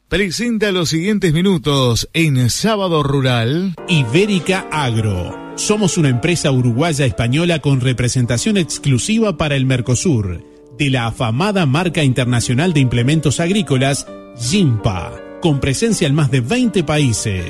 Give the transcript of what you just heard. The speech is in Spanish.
presenta los siguientes minutos en Sábado Rural. Ibérica Agro. Somos una empresa uruguaya española con representación exclusiva para el Mercosur, de la afamada marca internacional de implementos agrícolas, Gimpa, con presencia en más de 20 países.